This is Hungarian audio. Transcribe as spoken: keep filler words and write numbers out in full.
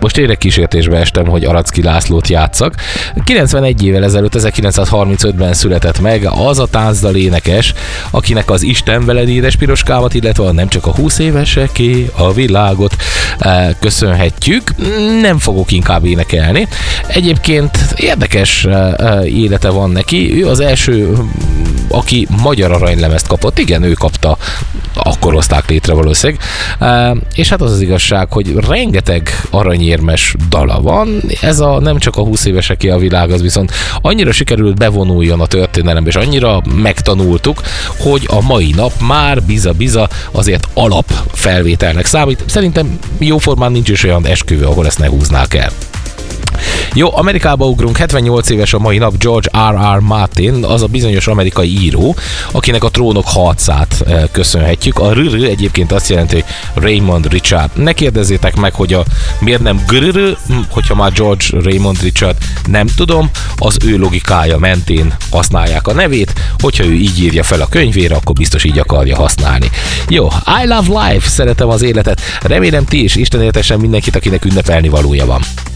Most tényleg kísértésbe estem, hogy Aracki Lászlót játszak. kilencvenegy évvel ezelőtt, ezerkilencszázharmincötben született meg az a táncdal énekes, akinek az Isten veled édes piroskámat, illetve a nem csak a húsz éveseké a világot köszönhetjük. Nem fogok inkább énekelni. Egyébként érdekes élete van neki. Ő az első, aki magyar aranylemezt kapott. Igen, ő kapta, akkor hozták létre valószínűleg. És hát az az igazság, hogy rengeteg aranyérmes dala van. Ez a nem csak a húsz éveseké a világ, az viszont annyira sikerült bevonuljon a történelembe, és annyira megtanultuk, hogy a mai nap már biza-biza azért alapfelvételnek számít. Szerintem jóformán nincs is olyan esküvő, ahol ezt ne húznák el. Jó, Amerikába ugrunk, hetvennyolc éves a mai nap George R R. Martin, az a bizonyos amerikai író, akinek a Trónok harcát köszönhetjük. A rr egyébként azt jelenti, hogy Raymond Richard. Ne kérdezzétek meg, hogy a miért nem grr, hogyha már George Raymond Richard, nem tudom, az ő logikája mentén használják a nevét, hogyha ő így írja fel a könyvére, akkor biztos így akarja használni. Jó, I love life, szeretem az életet, remélem ti is, Isten éltessen mindenkit, akinek ünnepelni valója van.